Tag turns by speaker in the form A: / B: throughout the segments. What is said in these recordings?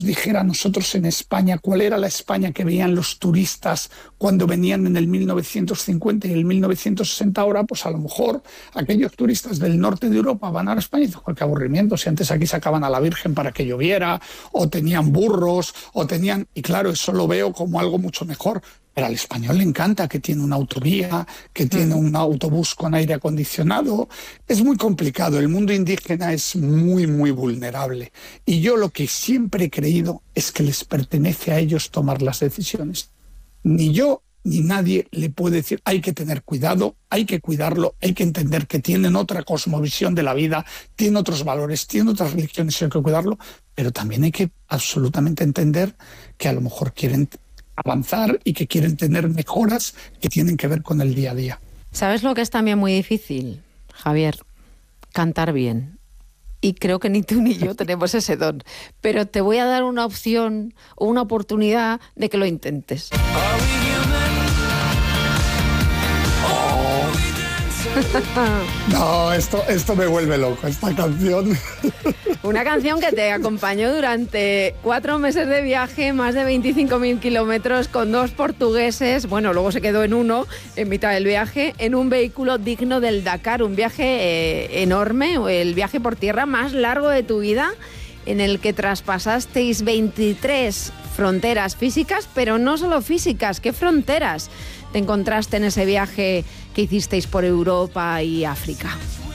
A: dijera a nosotros en España cuál era la España que veían los turistas cuando venían en el 1950 y el 1960 ahora, pues a lo mejor aquellos turistas del norte de Europa van a España y dicen, qué aburrimiento, si antes aquí sacaban a la Virgen para que lloviera, o tenían burros, o tenían... Y claro, eso lo veo como algo mucho mejor. Pero al español le encanta que tiene una autovía, que tiene un autobús con aire acondicionado. Es muy complicado. El mundo indígena es muy, muy vulnerable. Y yo lo que siempre he creído es que les pertenece a ellos tomar las decisiones. Ni yo ni nadie le puede decir hay que tener cuidado, hay que cuidarlo, hay que entender que tienen otra cosmovisión de la vida, tienen otros valores, tienen otras religiones y hay que cuidarlo. Pero también hay que absolutamente entender que a lo mejor quieren avanzar y que quieren tener mejoras que tienen que ver con el día a día.
B: ¿Sabes lo que es también muy difícil, Javier? Cantar bien. Y creo que ni tú ni yo tenemos ese don. Pero te voy a dar una opción o una oportunidad de que lo intentes.
A: No, esto me vuelve loco, esta canción.
B: Una canción que te acompañó durante 4 meses de viaje, más de 25.000 kilómetros, con 2 portugueses. Bueno, luego se quedó en uno, en mitad del viaje, en un vehículo digno del Dakar. Un viaje enorme, el viaje por tierra más largo de tu vida, en el que traspasasteis 23 fronteras físicas, pero no solo físicas. ¿Qué fronteras te encontraste en ese viaje que hicisteis por Europa y África?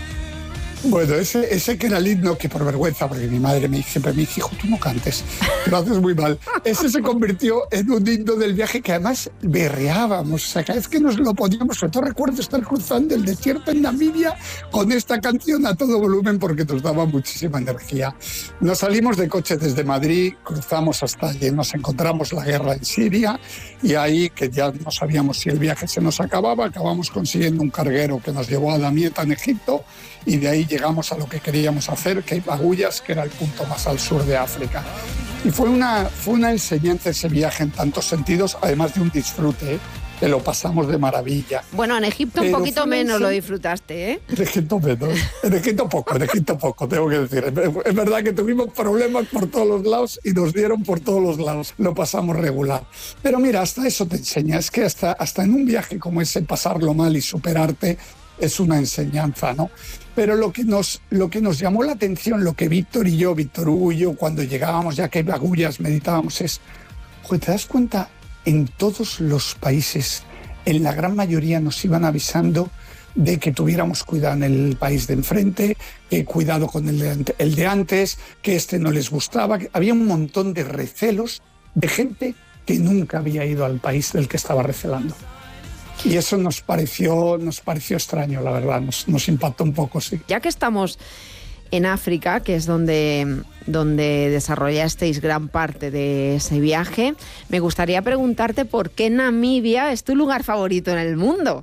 A: Bueno, ese que era el himno, que por vergüenza, porque mi madre siempre me dice, hijo, tú no cantes, lo haces muy mal. Ese se convirtió en un himno del viaje que además berreábamos. O sea, cada vez que nos lo poníamos, sobre todo recuerdo estar cruzando el desierto en Namibia con esta canción a todo volumen porque nos daba muchísima energía. Nos salimos de coche desde Madrid, cruzamos hasta allí, nos encontramos la guerra en Siria y ahí, que ya no sabíamos si el viaje se nos acababa, acabamos consiguiendo un carguero que nos llevó a Damietta, en Egipto, y de ahí llegamos a lo que queríamos hacer, que es Agullas, que era el punto más al sur de África. Y fue una enseñanza ese viaje en tantos sentidos, además de un disfrute, que lo pasamos de maravilla.
B: Bueno, en Egipto un poquito menos lo disfrutaste, ¿eh?
A: En Egipto menos, en Egipto poco, tengo que decir. Es verdad que tuvimos problemas por todos los lados y nos dieron por todos los lados. Lo pasamos regular. Pero mira, hasta eso te enseña. Es que hasta en un viaje como ese, pasarlo mal y superarte es una enseñanza, ¿no? Pero lo que nos llamó la atención, lo que Víctor Hugo y yo, cuando llegábamos ya que Agullas meditábamos, es, ¿te das cuenta? En todos los países, en la gran mayoría nos iban avisando de que tuviéramos cuidado en el país de enfrente, cuidado con el de antes, que este no les gustaba. Había un montón de recelos de gente que nunca había ido al país del que estaba recelando. Y eso nos pareció extraño, la verdad, nos impactó un poco, sí.
B: Ya que estamos en África, que es donde desarrollasteis gran parte de ese viaje, me gustaría preguntarte por qué Namibia es tu lugar favorito en el mundo.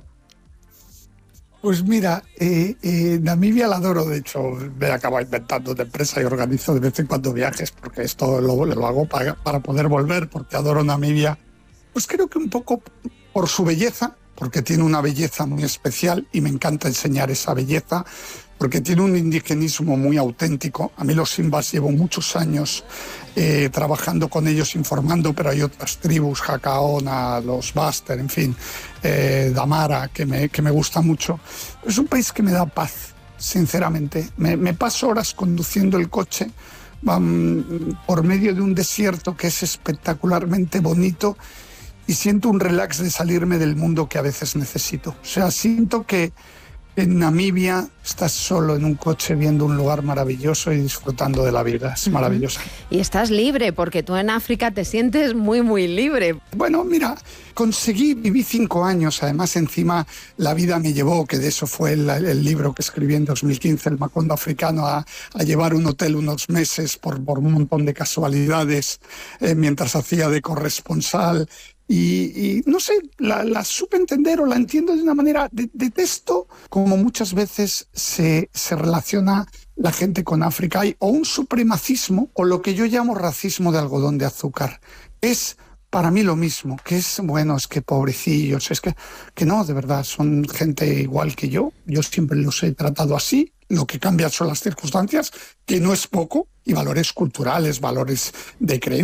A: Pues mira, Namibia la adoro. De hecho, me he acabado inventando de empresa y organizo de vez en cuando viajes, porque esto lo hago para poder volver, porque adoro Namibia. Pues creo que un poco por su belleza, porque tiene una belleza muy especial y me encanta enseñar esa belleza, porque tiene un indigenismo muy auténtico. A mí los Simbas llevo muchos años trabajando con ellos, informando, pero hay otras tribus, Jacaona, los Baster, en fin, Damara, que me gusta mucho. Es un país que me da paz, sinceramente. Me paso horas conduciendo el coche por medio de un desierto que es espectacularmente bonito y siento un relax de salirme del mundo que a veces necesito. O sea, siento que en Namibia estás solo en un coche viendo un lugar maravilloso y disfrutando de la vida. Es maravilloso.
B: Y estás libre, porque tú en África te sientes muy, muy libre.
A: Bueno, mira, viví 5 años. Además, encima, la vida me llevó, que de eso fue el libro que escribí en 2015, El Macondo Africano, a llevar un hotel unos meses por un montón de casualidades, mientras hacía de corresponsal. Y no sé, la supe entender o la entiendo de una manera. Detesto como muchas veces se relaciona la gente con África. Hay o un supremacismo o lo que yo llamo racismo de algodón de azúcar. Es para mí lo mismo, que es, bueno, es que pobrecillos, es que no, de verdad, son gente igual que yo siempre los he tratado así, lo que cambia son las circunstancias, que no es poco, y valores culturales, valores de creencia.